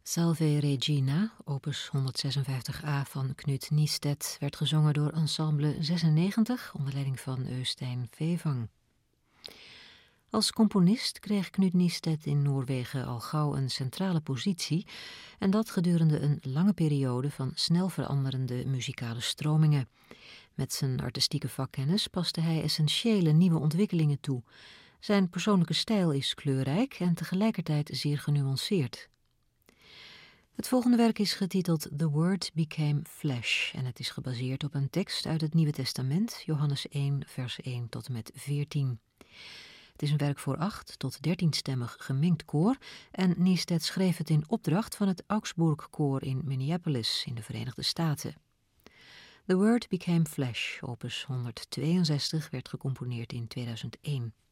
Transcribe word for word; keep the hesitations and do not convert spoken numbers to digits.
Salve Regina, opus honderdzesenvijftig a van Knut Niestedt, werd gezongen door Ensemble zesennegentig onder leiding van Øystein Fevang. Als componist kreeg Knut Niestedt in Noorwegen al gauw een centrale positie en dat gedurende een lange periode van snel veranderende muzikale stromingen. Met zijn artistieke vakkennis paste hij essentiële nieuwe ontwikkelingen toe. Zijn persoonlijke stijl is kleurrijk en tegelijkertijd zeer genuanceerd. Het volgende werk is getiteld The Word Became Flesh en het is gebaseerd op een tekst uit het Nieuwe Testament, Johannes één, vers één tot en met veertien. Het is een werk voor acht tot dertienstemmig gemengd koor en Niestedt schreef het in opdracht van het Augsburg Koor in Minneapolis in de Verenigde Staten. The Word Became Flesh, opus honderdtweeënzestig, werd gecomponeerd in tweeduizend één.